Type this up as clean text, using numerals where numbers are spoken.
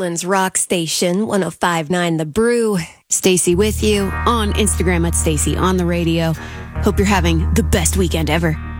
Portland's rock station, 105.9 The Brew. Stacy with you on Instagram at Stacy on the radio. Hope you're having the best weekend ever.